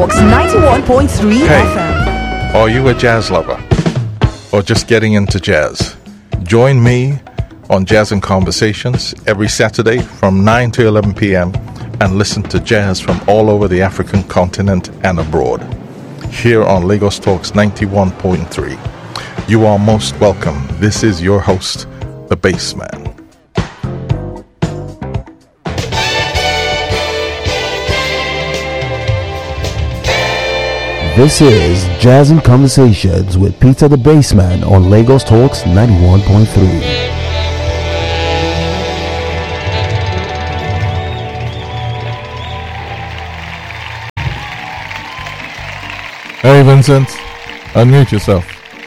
Talks 91.3 FM. Are you a jazz lover or just getting into jazz? Join me on Jazz and Conversations every Saturday from 9 to 11 p.m. and listen to jazz from all over the African continent and abroad. Here on Lagos Talks 91.3. You are most welcome. This is your host, the Bassman. This is Jazz and Conversations with Peter the Bassman on Lagos Talks 91.3. Hey Vincent, unmute yourself.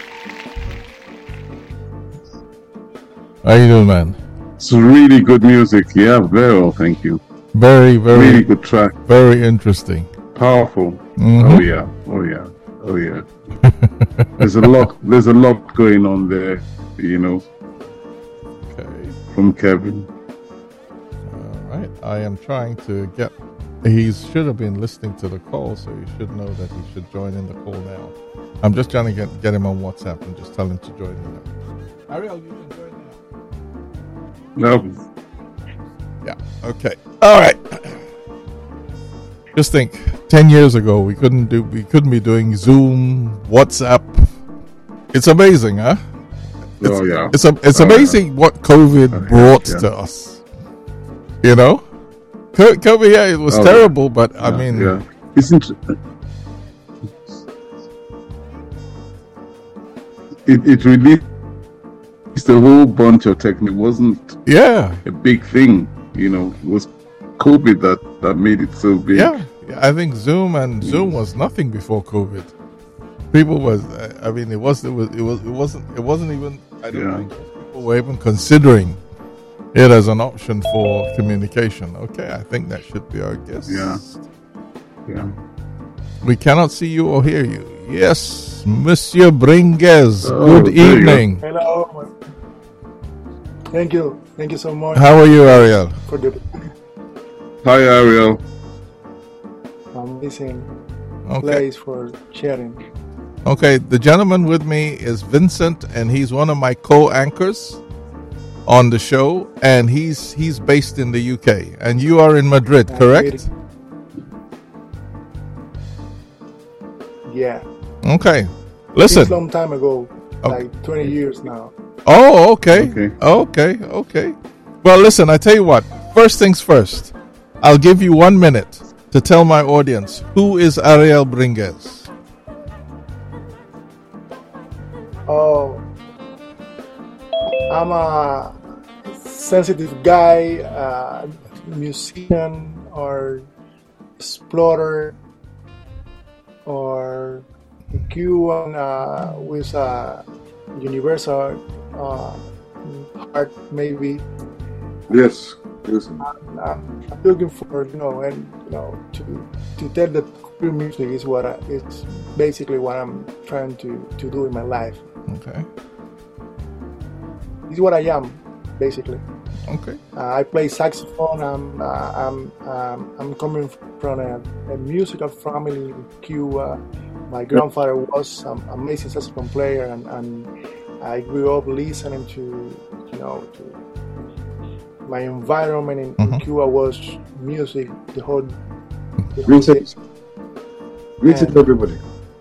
How you doing, man? It's really good music. Yeah, very well, thank you. Very Really good track. very interesting. Powerful. Mm-hmm. Oh yeah. There's a lot going on there, you know. Okay. From Kevin. All right. I am trying to get. He should have been listening to the call, so he should know that he should join in the call now. I'm just trying to get him on WhatsApp and just tell him to join in now. Ariel, you can join now. No. Yeah. Okay. All right. Just think, 10 years ago we couldn't be doing Zoom, WhatsApp. It's amazing, huh? It's amazing what COVID brought to us. You know, COVID, yeah, it was terrible, but I mean, isn't it released a whole bunch of technique? Wasn't a big thing, you know? It was COVID that made it so big. Yeah, I think Zoom was nothing before COVID. People was, I mean, it wasn't even. I don't think people were even considering it as an option for communication. Okay, I think that should be our guest. Yeah. We cannot see you or hear you. Yes, Monsieur Bringuez. Oh, good evening. Hello. Thank you so much. How are you, Ariel? For the Hi, Ariel. amazing Okay. place for sharing. Okay, the gentleman with me is Vincent, and he's one of my co-anchors on the show, and he's based in the UK, and you are in Madrid, correct? Yeah. Okay, listen. It's a long time ago, Okay. like 20 years now. Oh, okay. Well, listen, I tell you what. First things first. I'll give you 1 minute to tell my audience who is Ariel Bringuez. Oh, I'm a sensitive guy, musician or explorer or Cuban with a universal heart, maybe. Yes. I'm looking for, to tell that queer music is it's basically what I'm trying to do in my life. Okay. It's what I am, basically. Okay. I play saxophone. I'm coming from a musical family in Cuba. My grandfather was an amazing saxophone player, and I grew up listening to my environment in Cuba was music. The whole Greetings everybody.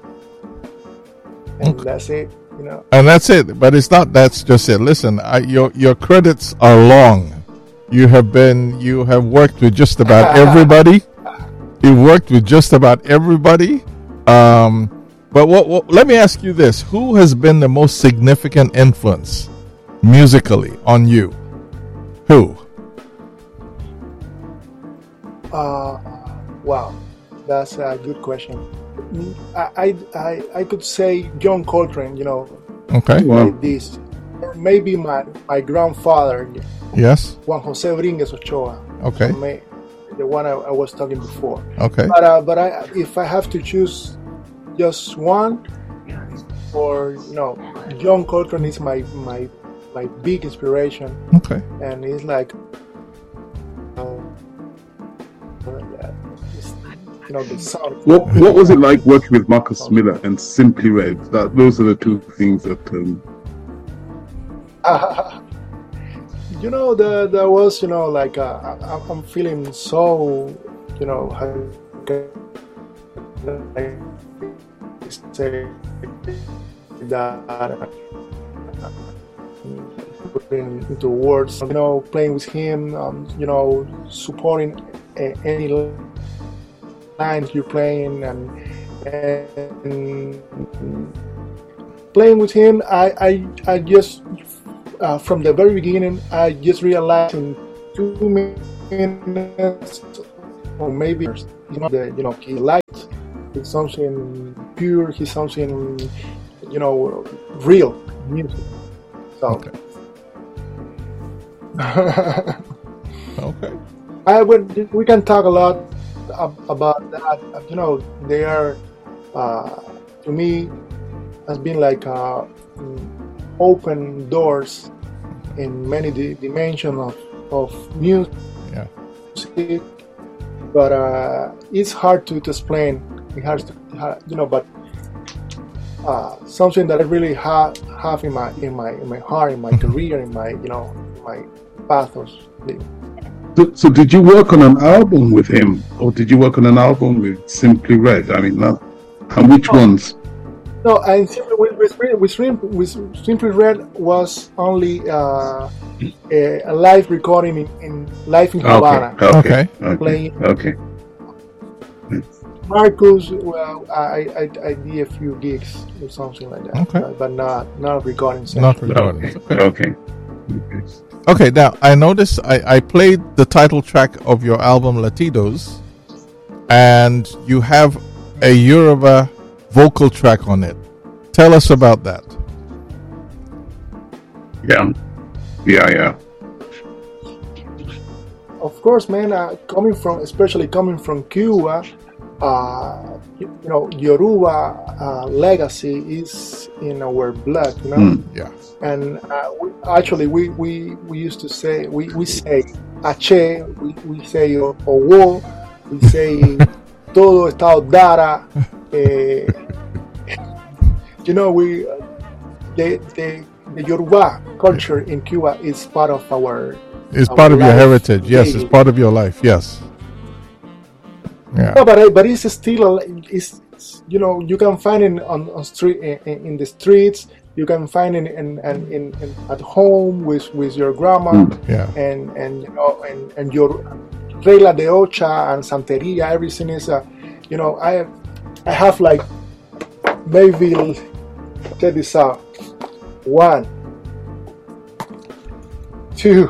And that's it. And that's it. But it's not. That's just it. Listen, your credits are long. You have worked with just about everybody. You've worked with just about everybody. But let me ask you this: who has been the most significant influence musically on you? Who? Wow, that's a good question. I could say John Coltrane, Okay. like this, or maybe my grandfather, Yes. Juan Jose Bringuez Ochoa. Okay. The one I was talking before. Okay. But if I have to choose just one, or John Coltrane is my big inspiration. Okay. And it's like the sound. What was it like working with Marcus Miller and Simply Red? Those are the two things that. There was, like I'm feeling so, how can I say that, putting into words, playing with him, supporting any lines you're playing, and playing with him, I just from the very beginning, I just realized in 2 minutes or maybe he liked. He's something pure. He's something real music. So. Okay. Okay. We can talk a lot about that. They are to me has been like open doors in many dimensions of music. Yeah. But it's hard to explain. It has to, but something that I really have in my heart, in my career, in my my path of living. So did you work on an album with him, or did you work on an album with Simply Red? I mean, and which ones? No, and with Simply Red was only a live recording in Havana. Okay. Playing. Okay. Marcus, well, I did a few gigs or something like that. Okay. But not recording. Not recording. Okay. Okay, now I noticed I played the title track of your album Latidos, and you have a Yoruba vocal track on it. Tell us about that. Yeah. Of course, man. Especially coming from Cuba, Yoruba legacy is in our blood. Yeah. And we used to say we say Ache, we say Owo, we say todo está dara. The Yoruba culture in Cuba is part of our. It's part of your heritage. Yes, it's part of your life. Yes. Yeah. No, but it's still you can find it on street in the streets. You can find it in at home with your grandma. Yeah. And your regla de ocha and santeria. Everything is I have like maybe check this out. 1, 2,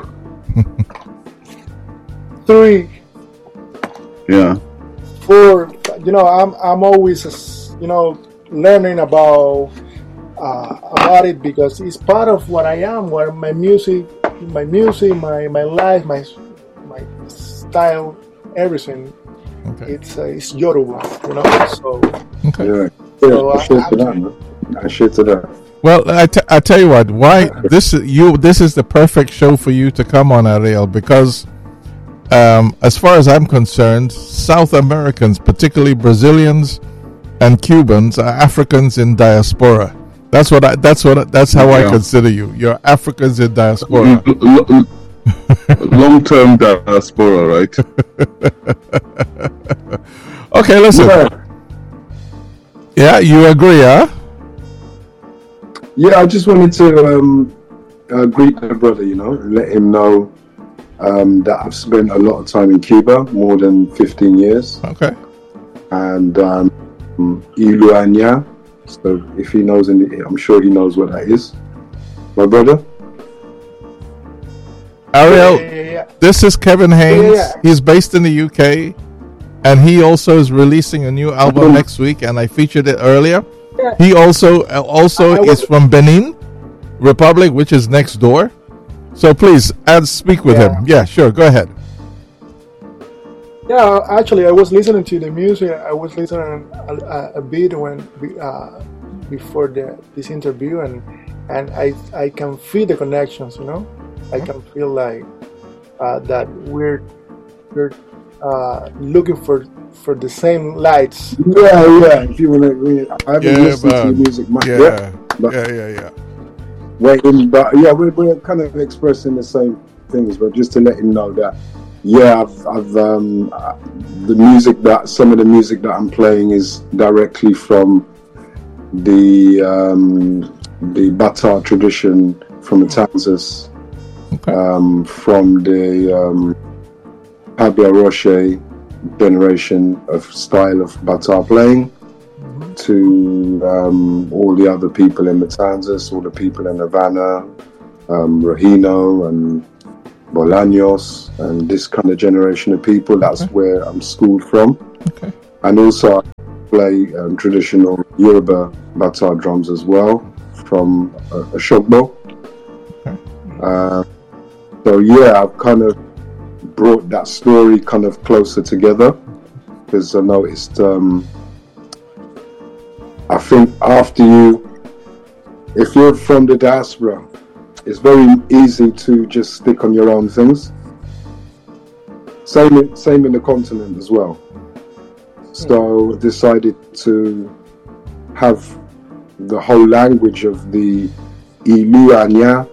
3. Yeah. 4. I'm always learning about it because it's part of what I am. Where my music, my life, my style, everything. Okay. It's Yoruba, So. Okay. Yeah. So I share to that. Well, I tell you what. Why this is the perfect show for you to come on, Ariel, because as far as I'm concerned, South Americans, particularly Brazilians and Cubans, are Africans in diaspora. That's how I consider you. You're Africans in diaspora. Long-term diaspora, right? Okay, listen. Yeah, you agree, huh? Yeah, I just wanted to greet my brother, let him know that I've spent a lot of time in Cuba, more than 15 years. Okay. And Iluanya, so if he knows I'm sure he knows what that is. My brother? Ariel, Yeah. This is Kevin Haynes. Yeah. He's based in the UK, and he also is releasing a new album next week, and I featured it earlier. Yeah. He also is from Benin Republic, which is next door. So please, speak with him. Yeah, sure. Go ahead. Yeah, actually, I was listening to the music. I was listening a bit before this interview, and I can feel the connections. I can feel like that we're looking for the same lights. Yeah. If you want to, I haven't listened to your music much. Yeah. Waiting, but yeah, we're kind of expressing the same things, but just to let him know that, I've some of the music that I'm playing is directly from the Bata tradition from the Tanzas, from the Pabia Roche generation of style of Bata playing, to all the other people in the Tanzas, all the people in Havana, Rojino and Bolaños, and this kind of generation of people. That's where I'm schooled from. And also I play traditional Yoruba Bata drums as well from Oshogbo. I've kind of brought that story kind of closer together, because I noticed I think if you're from the diaspora, it's very easy to just stick on your own things. Same in the continent as well. So decided to have the whole language of the Ilu Anya,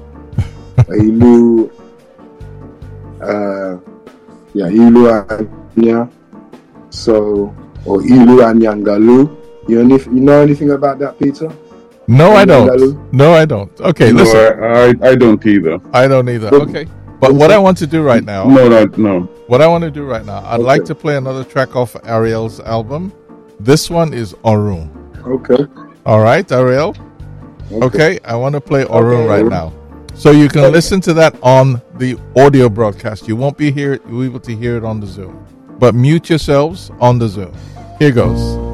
Ilu Anya, or Ilu Anyangalu. You know anything about that, Peter? No, I don't. Okay, listen. I don't either. I don't either. Okay. But what I want to do right now... No. What I want to do right now, I'd like to play another track off Ariel's album. This one is Orun. Okay. All right, Ariel? Okay, I want to play Orun right now. So you can listen to that on the audio broadcast. You won't be able to hear it on the Zoom. But mute yourselves on the Zoom. Here goes.